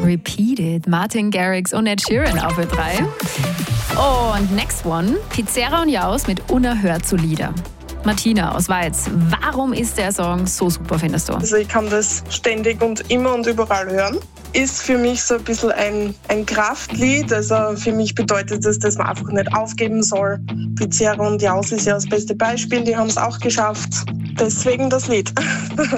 Repeated, Martin Garrix und Ed Sheeran auf Ö3. Und next one, Pizzerra und Jaus mit Unerhört solider. Martina aus Weiz, warum ist der Song so super, findest du? Also ich kann das ständig und immer und überall hören. Ist für mich so ein bisschen ein Kraftlied. Also für mich bedeutet das, dass man einfach nicht aufgeben soll. Pizzerra und Jaus ist ja das beste Beispiel, die haben es auch geschafft. Deswegen das Lied.